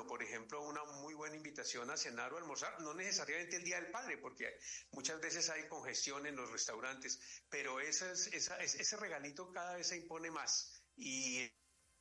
por ejemplo, una muy buena invitación a cenar o almorzar, no necesariamente el Día del Padre, porque muchas veces hay congestión en los restaurantes, pero ese regalito cada vez se impone más. Y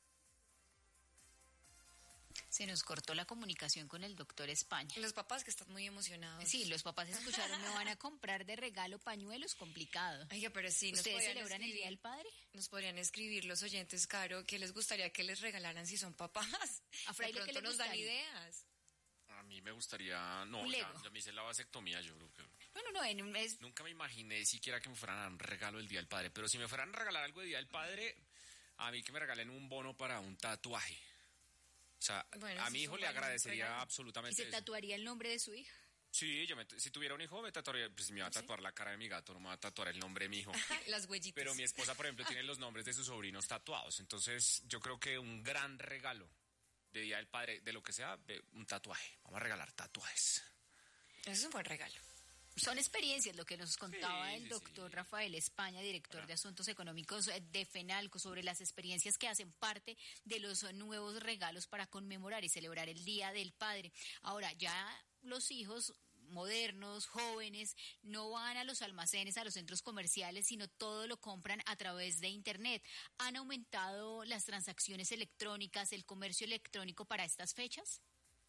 se nos cortó la comunicación con el doctor España. Los papás que están muy emocionados. Sí, los papás escucharon, me van a comprar de regalo pañuelos, complicado. Oiga, pero sí, ¿ustedes celebran el Día del Padre? Nos podrían escribir los oyentes, Caro, ¿qué les gustaría que les regalaran si son papás? A Fraile, de pronto nos dan ideas. A mí me gustaría, no, ya me hice la vasectomía, yo creo que... Nunca me imaginé siquiera que me fueran a dar un regalo el Día del Padre, pero si me fueran a regalar algo de Día del Padre, a mí que me regalen un bono para un tatuaje. O sea, bueno, a mi hijo le agradecería absolutamente. ¿Y se tatuaría el nombre de su hijo? Sí, si tuviera un hijo me tatuaría, pues me va a tatuar la cara de mi gato, no me va a tatuar el nombre de mi hijo. Las huellitas. Pero mi esposa, por ejemplo, tiene los nombres de sus sobrinos tatuados, entonces yo creo que un gran regalo de Día del Padre, de lo que sea, un tatuaje. Vamos a regalar tatuajes. Eso es un buen regalo. Son experiencias, lo que nos contaba el doctor Rafael España, director de Asuntos Económicos de FENALCO, sobre las experiencias que hacen parte de los nuevos regalos para conmemorar y celebrar el Día del Padre. Ahora, ya los hijos modernos, jóvenes, no van a los almacenes, a los centros comerciales, sino todo lo compran a través de Internet. ¿Han aumentado las transacciones electrónicas, el comercio electrónico para estas fechas?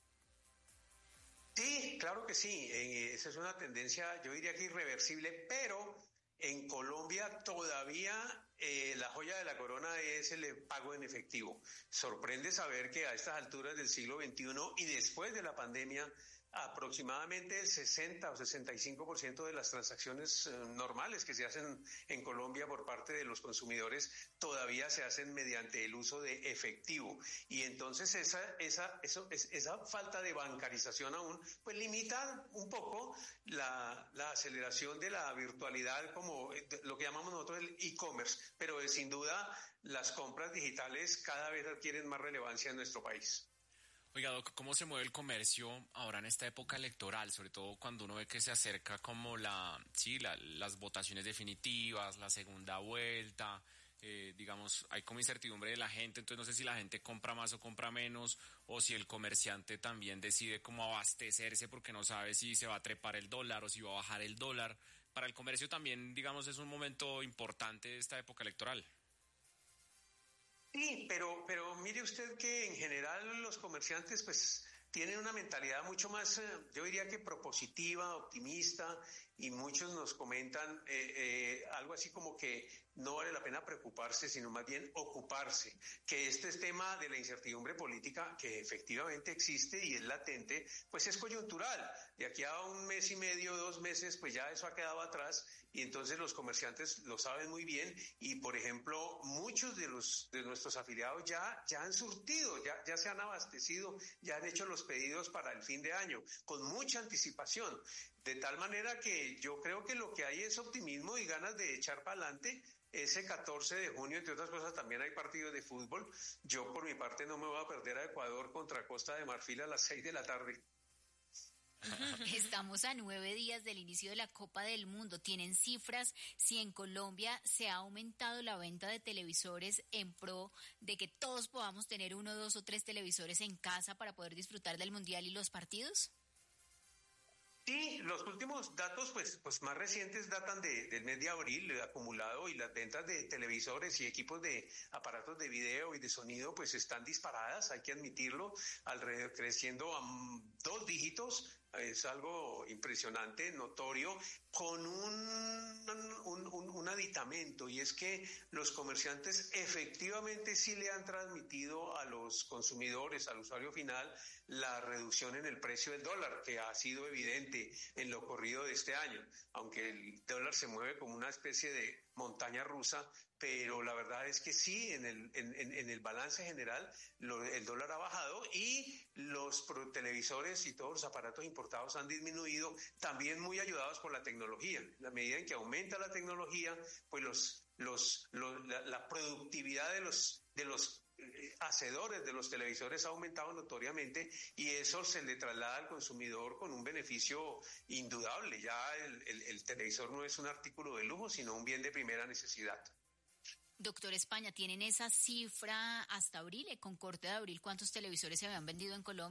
Sí, claro que sí. Esa es una tendencia, yo diría que irreversible, pero en Colombia todavía la joya de la corona es el pago en efectivo. Sorprende saber que a estas alturas del siglo XXI y después de la pandemia, aproximadamente el 60 o 65% de las transacciones normales que se hacen en Colombia por parte de los consumidores todavía se hacen mediante el uso de efectivo. Y entonces esa falta de bancarización aún pues limita un poco la aceleración de la virtualidad, como lo que llamamos nosotros el e-commerce, pero sin duda las compras digitales cada vez adquieren más relevancia en nuestro país. Oiga, Doc, ¿cómo se mueve el comercio ahora en esta época electoral? Sobre todo cuando uno ve que se acerca como las votaciones definitivas, la segunda vuelta, digamos, hay como incertidumbre de la gente, entonces no sé si la gente compra más o compra menos, o si el comerciante también decide cómo abastecerse porque no sabe si se va a trepar el dólar o si va a bajar el dólar. Para el comercio también, digamos, es un momento importante de esta época electoral. Sí, pero mire usted que en general los comerciantes pues tienen una mentalidad mucho más, yo diría que propositiva, optimista, y muchos nos comentan algo así como que no vale la pena preocuparse, sino más bien ocuparse, que este tema de la incertidumbre política, que efectivamente existe y es latente, pues es coyuntural. De aquí a un mes y medio, 2 meses, pues ya eso ha quedado atrás, y entonces los comerciantes lo saben muy bien, y por ejemplo, muchos de nuestros afiliados ya han surtido, ya se han abastecido, ya han hecho los pedidos para el fin de año, con mucha anticipación, de tal manera que yo creo que lo que hay es optimismo y ganas de echar para adelante. Ese 14 de junio, entre otras cosas, también hay partidos de fútbol. Yo, por mi parte, no me voy a perder a Ecuador contra Costa de Marfil a las 6 de la tarde. Estamos a 9 días del inicio de la Copa del Mundo. ¿Tienen cifras si en Colombia se ha aumentado la venta de televisores en pro de que todos podamos tener 1, 2 o 3 televisores en casa para poder disfrutar del Mundial y los partidos? Sí, los últimos datos pues más recientes datan del mes de abril, el acumulado, y las ventas de televisores y equipos de aparatos de video y de sonido pues están disparadas, hay que admitirlo, creciendo a 2 dígitos. Es algo impresionante, notorio, con un aditamento, y es que los comerciantes efectivamente sí le han transmitido a los consumidores, al usuario final, la reducción en el precio del dólar, que ha sido evidente en lo corrido de este año, aunque el dólar se mueve como una especie de montaña rusa, pero la verdad es que sí, en el balance general el dólar ha bajado y los televisores y todos los aparatos importados han disminuido, también muy ayudados por la tecnología. En la medida en que aumenta la tecnología, pues la productividad de los hacedores de los televisores ha aumentado notoriamente, y eso se le traslada al consumidor con un beneficio indudable. Ya el televisor no es un artículo de lujo, sino un bien de primera necesidad. Doctor España, ¿tienen esa cifra hasta abril? Con corte de abril, ¿cuántos televisores se habían vendido en Colombia?